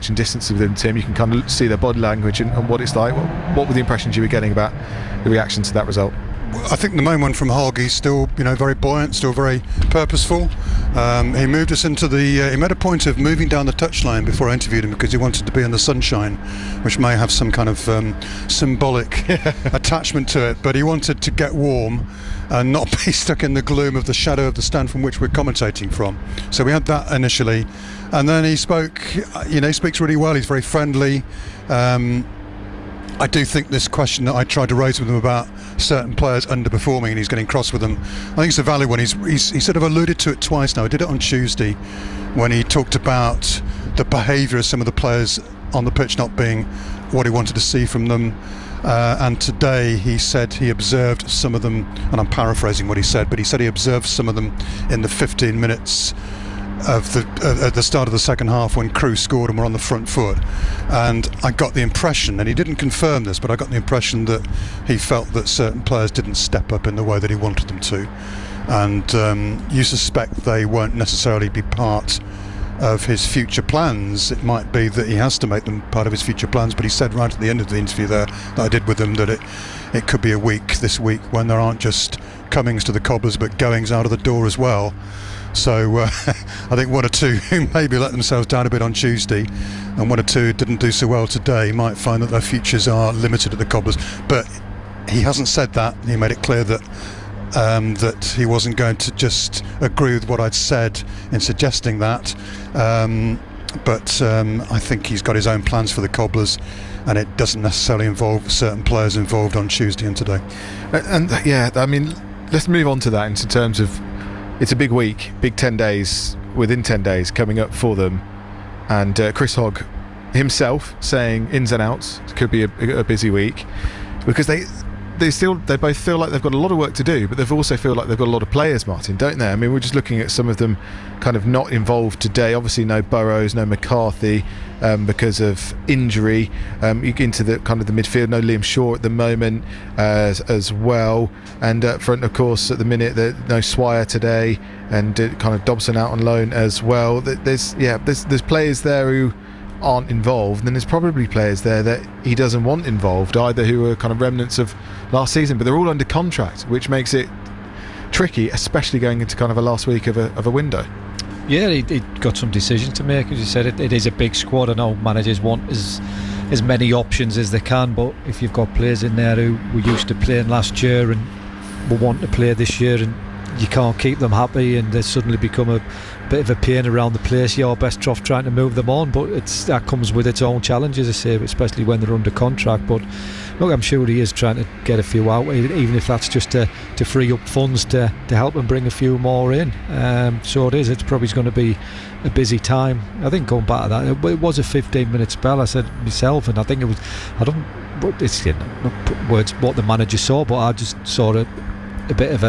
touching distance with them, Tim, you can kind of see their body language and what it's like. What were the impressions you were getting about the reaction to that result? I think the main one from Hogg, he's still, very buoyant, still very purposeful. He moved us into he made a point of moving down the touchline before I interviewed him because he wanted to be in the sunshine, which may have some kind of symbolic attachment to it, but he wanted to get warm and not be stuck in the gloom of the shadow of the stand from which we're commentating from. So we had that initially, and then he spoke, he speaks really well, he's very friendly. I do think this question that I tried to raise with him about certain players underperforming and he's getting cross with them, I think it's a valid one. He sort of alluded to it twice now. I did it on Tuesday when he talked about the behaviour of some of the players on the pitch not being what he wanted to see from them. And today he said he observed some of them, and I'm paraphrasing what he said, but he said he observed some of them in the 15 minutes at the start of the second half when Crewe scored and were on the front foot. And I got the impression, and he didn't confirm this, but I got the impression that he felt that certain players didn't step up in the way that he wanted them to. And you suspect they won't necessarily be part of his future plans. It might be that he has to make them part of his future plans, but he said right at the end of the interview there that I did with him that it could be a week this week when there aren't just comings to the Cobblers but goings out of the door as well. So I think one or two who maybe let themselves down a bit on Tuesday and one or two didn't do so well today might find that their futures are limited at the Cobblers. But he hasn't said that. He made it clear that that he wasn't going to just agree with what I'd said in suggesting that. But I think he's got his own plans for the Cobblers, and it doesn't necessarily involve certain players involved on Tuesday and today. And yeah, I mean, let's move on to that in terms of it's a big week, big 10 days, within 10 days coming up for them. And Chris Hogg himself saying ins and outs, it could be a busy week, because they both feel like they've got a lot of work to do, but they also feel like they've got a lot of players, Martin, don't they? I mean, we're just looking at some of them kind of not involved today. Obviously no Burrows, no McCarthy because of injury. You get into the kind of the midfield, no Liam Shaw at the moment as well, and up front, of course, at the minute no Swire today, and kind of Dobson out on loan as well. There's players there who aren't involved, and then there's probably players there that he doesn't want involved either, who are kind of remnants of last season, but they're all under contract, which makes it tricky, especially going into kind of a last week of a window. Yeah, he got some decisions to make. As you said, it is a big squad, and all managers want as many options as they can, but if you've got players in there who were used to playing last year and will want to play this year, and you can't keep them happy, and they suddenly become a bit of a pain around the place, you're best off trying to move them on. But that comes with its own challenges, I say, especially when they're under contract. But look, I'm sure he is trying to get a few out, even if that's just to free up funds to help him bring a few more in. So it is. It's probably going to be a busy time. I think going back to that, it was a 15-minute spell. I said myself, and I think it was. It's not words what the manager saw, but I just saw a bit of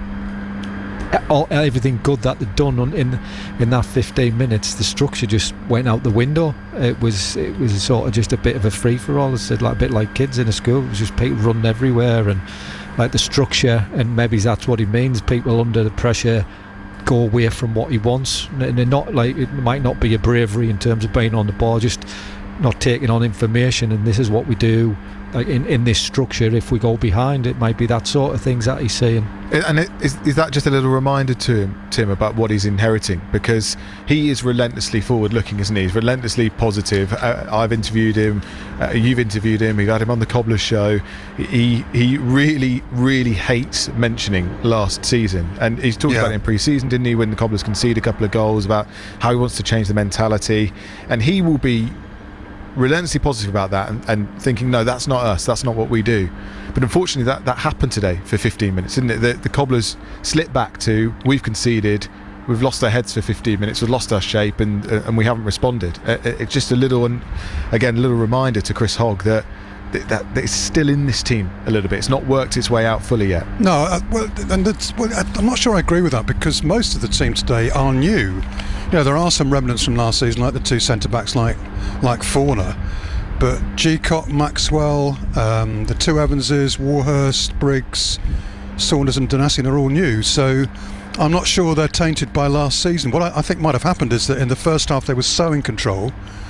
everything good that they'd done in that 15 minutes. The structure just went out the window. It was sort of just a bit of a free for all. I said, like a bit like kids in a school. It was just people running everywhere, and like the structure, and maybe that's what he means. People under the pressure go away from what he wants, and they're not like, it might not be a bravery in terms of being on the ball, just not taking on information, and this is what we do. Like in this structure, if we go behind, it might be that sort of things that he's saying. And is that just a little reminder to him, Tim, about what he's inheriting? Because he is relentlessly forward-looking, isn't he? He's relentlessly positive. I've interviewed him. You've interviewed him. We've had him on the Cobblers show. He really, really hates mentioning last season. And he's talked about it in pre-season, didn't he, when the Cobblers conceded a couple of goals, about how he wants to change the mentality. And he will be relentlessly positive about that and thinking, no, that's not us, that's not what we do. But unfortunately that happened today for 15 minutes, didn't it? The Cobblers slipped back to, we've conceded, we've lost our heads for 15 minutes, we've lost our shape, and we haven't responded. It's just a little reminder to Chris Hogg that it's still in this team a little bit. It's not worked its way out fully yet. No, I'm not sure I agree with that, because most of the team today are new. There are some remnants from last season, like the two centre-backs like Forner, but Gcott, Maxwell, the two Evanses, Warhurst, Briggs, Saunders and Donassi, they're all new, so I'm not sure they're tainted by last season. What I think might have happened is that in the first half they were so in control